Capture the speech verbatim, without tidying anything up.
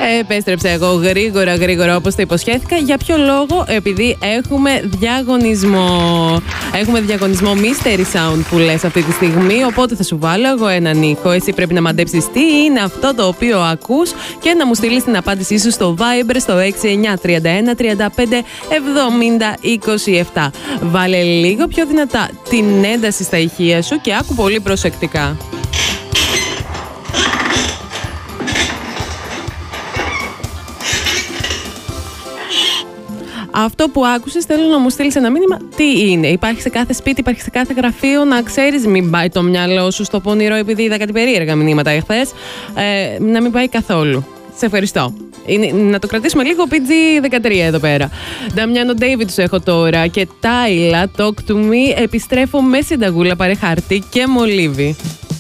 Επέστρεψα εγώ γρήγορα γρήγορα όπως το υποσχέθηκα. Για ποιο λόγο? Επειδή έχουμε διαγωνισμό. Έχουμε διαγωνισμό Mystery Sound που λες αυτή τη στιγμή. Οπότε θα σου βάλω εγώ έναν ήχο. Εσύ πρέπει να μαντέψεις τι είναι αυτό το οποίο ακούς και να μου στείλεις την απάντησή σου στο Viber στο έξι εννιά τρία ένα τρία πέντε εβδομήντα είκοσι επτά. Βάλε λίγο πιο δυνατά την ένταση στα ηχεία σου και άκου πολύ προσεκτικά. Αυτό που άκουσες θέλω να μου στείλεις ένα μήνυμα τι είναι. Υπάρχει σε κάθε σπίτι, υπάρχει σε κάθε γραφείο, να ξέρεις, μην πάει το μυαλό σου στο πονηρό επειδή είδα κάτι περίεργα μηνύματα εχθές. Ε, να μην πάει καθόλου. Σε ευχαριστώ. Είναι, να το κρατήσουμε λίγο πι τζι δεκατρία εδώ πέρα. Νταμιάνο Ντέιβιντ σου έχω τώρα και Τάιλα Talk to Me. Επιστρέφω με συνταγούλα, παρεχάρτη και μολύβι.